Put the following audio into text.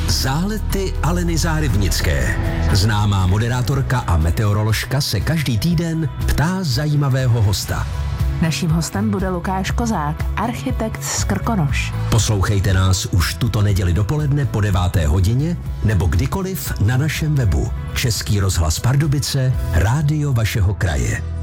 Zálety Aleny Zárybnické. Známá moderátorka a meteoroložka se každý týden ptá zajímavého hosta. Naším hostem bude Lukáš Kozák, architekt z Krkonoš. Poslouchejte nás už tuto neděli dopoledne po 9. hodině nebo kdykoliv na našem webu. Český rozhlas Pardubice, rádio vašeho kraje.